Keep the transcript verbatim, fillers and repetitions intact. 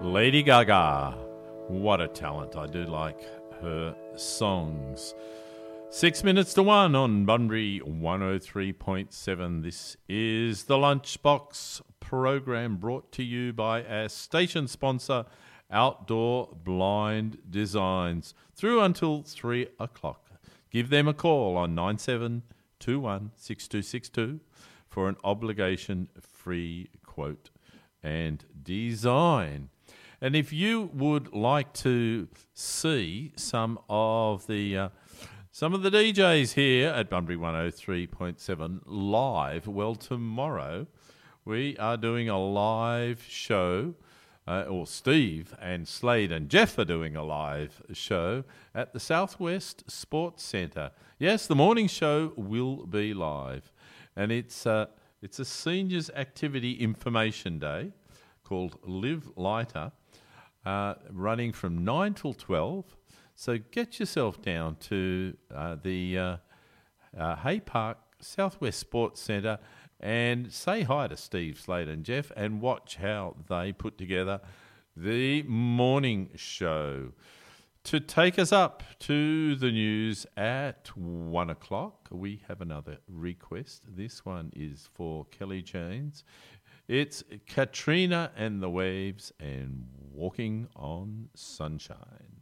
Lady Gaga. What a talent. I do like her songs. Six minutes to one on Bunbury one oh three point seven. This is the Lunchbox program brought to you by our station sponsor, Outdoor Blind Designs, through until three o'clock. Give them a call on nine seven two one six two six two for an obligation-free quote and design. And if you would like to see some of the uh, some of the D Js here at Bunbury one oh three point seven live, well, tomorrow we are doing a live show, uh, or Steve and Slade and Jeff are doing a live show at the Southwest Sports Centre. Yes, the morning show will be live, and it's uh, it's a seniors activity information day called Live Lighter, uh, running from nine till twelve. So get yourself down to uh, the uh, uh, Hay Park Southwest Sports Centre and say hi to Steve, Slade and Jeff and watch how they put together the morning show. To take us up to the news at one o'clock, we have another request. This one is for Kelly Janes. It's Katrina and the Waves and Walking on Sunshine.